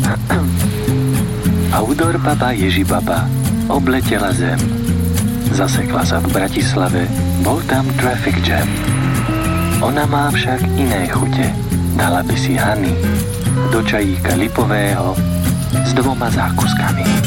Outdoor baba Ježibaba obletela zem. Zasekla sa v Bratislave, bol tam traffic jam. Ona má však iné chute. Dala by si Hany do čajíka lipového s 2 zákuskami.